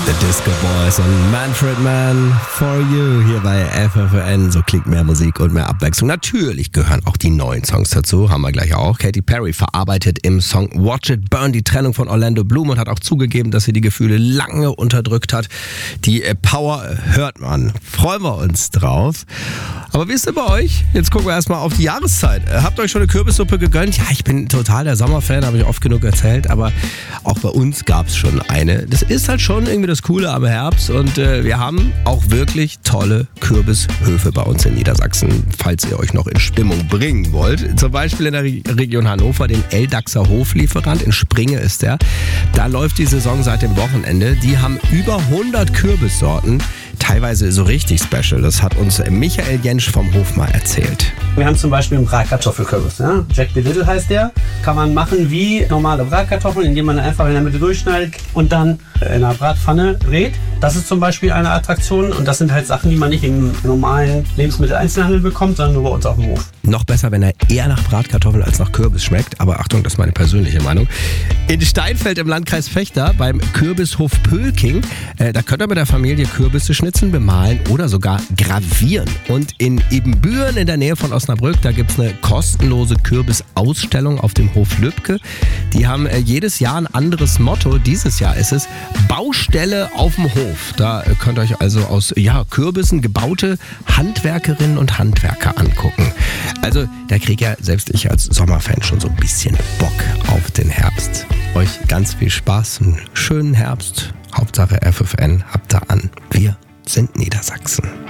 The Disco Boys und Manfred Mann for You hier bei FFN. So klingt mehr Musik und mehr Abwechslung. Natürlich gehören auch die neuen Songs dazu, haben wir gleich auch. Katy Perry verarbeitet im Song Watch It Burn die Trennung von Orlando Bloom und hat auch zugegeben, dass sie die Gefühle lange unterdrückt hat. Die Power hört man. Freuen wir uns drauf. Aber wie ist denn bei euch? Jetzt gucken wir erstmal auf die Jahreszeit. Habt ihr euch schon eine Kürbissuppe gegönnt? Ja, ich bin total der Sommerfan, habe ich oft genug erzählt, aber auch bei uns gab es schon eine. Das ist halt schon irgendwie das Coole am Herbst und wir haben auch wirklich tolle Kürbishöfe bei uns in Niedersachsen, falls ihr euch noch in Stimmung bringen wollt. Zum Beispiel in der Region Hannover, den Eldachser Hoflieferant, in Springe ist der. Da läuft die Saison seit dem Wochenende. Die haben über 100 Kürbissorten, teilweise so richtig special. Das hat uns Michael Jentsch vom Hof mal erzählt. Wir haben zum Beispiel einen Bratkartoffelkürbis. Ja? Jack the Little heißt der. Kann man machen wie normale Bratkartoffeln, indem man einfach in der Mitte durchschneidet und dann in einer Bratpfanne rät. Das ist zum Beispiel eine Attraktion und das sind halt Sachen, die man nicht im normalen Lebensmitteleinzelhandel bekommt, sondern nur bei uns auf dem Hof. Noch besser, wenn er eher nach Bratkartoffeln als nach Kürbis schmeckt. Aber Achtung, das ist meine persönliche Meinung. In Steinfeld im Landkreis Vechta beim Kürbishof Pölking, da könnt ihr mit der Familie Kürbisse schnitzen, bemalen oder sogar gravieren. Und in Ebenbüren in der Nähe von Osnabrück, da gibt es eine kostenlose Kürbisausstellung auf dem Hof Lübke. Die haben jedes Jahr ein anderes Motto. Dieses Jahr ist es Baustelle auf dem Hof. Da könnt ihr euch also aus Kürbissen gebaute Handwerkerinnen und Handwerker angucken. Also da kriege ja selbst ich als Sommerfan schon so ein bisschen Bock auf den Herbst. Euch ganz viel Spaß, einen schönen Herbst. Hauptsache FFN habt ihr an. Wir sind Niedersachsen.